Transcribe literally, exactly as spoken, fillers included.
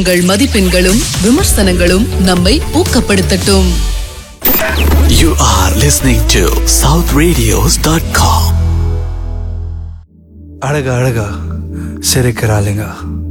உங்கள் மதிப்பெண்களும் விமர்சனங்களும் நம்மை ஊக்கப்படுத்தட்டும். You are listening to south radios dot com. அழகா அழகா சிரிக்கிறாளுங்க.